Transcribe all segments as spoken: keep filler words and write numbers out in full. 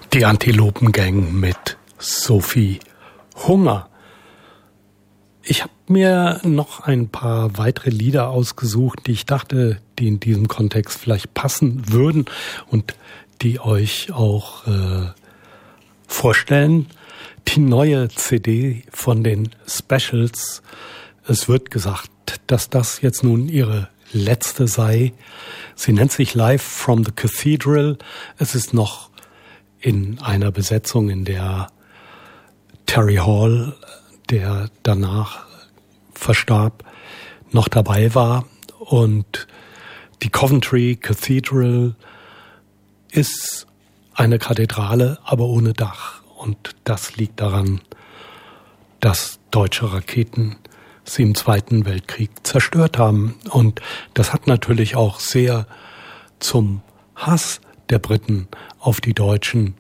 Die Antilopengang mit Sophie Hunger. Ich habe mir noch ein paar weitere Lieder ausgesucht, die ich dachte, die in diesem Kontext vielleicht passen würden und die euch auch äh, vorstellen. Die neue C D von den Specials. Es wird gesagt, dass das jetzt nun ihre letzte sei. Sie nennt sich Live from the Cathedral. Es ist noch in einer Besetzung, in der Terry Hall, der danach verstarb, noch dabei war. Und die Coventry Cathedral ist eine Kathedrale, aber ohne Dach. Und das liegt daran, dass deutsche Raketen sie im Zweiten Weltkrieg zerstört haben. Und das hat natürlich auch sehr zum Hass der Briten auf die Deutschen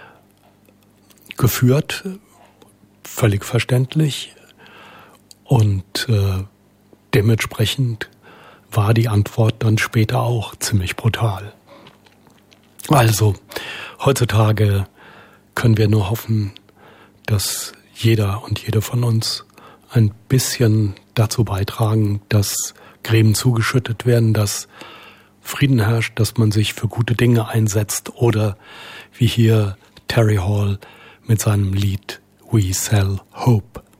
geführt, völlig verständlich. Und äh, dementsprechend war die Antwort dann später auch ziemlich brutal. Also, heutzutage können wir nur hoffen, dass jeder und jede von uns ein bisschen dazu beitragen, dass Gräben zugeschüttet werden, dass Frieden herrscht, dass man sich für gute Dinge einsetzt oder wie hier Terry Hall mit seinem Lied We Sell Hope.